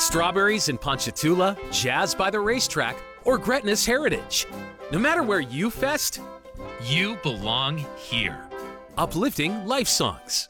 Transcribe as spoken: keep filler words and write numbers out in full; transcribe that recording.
Strawberries in Ponchatoula, Jazz by the Racetrack, or Gretna's Heritage. No matter where you fest, You belong here. uplifting life songs.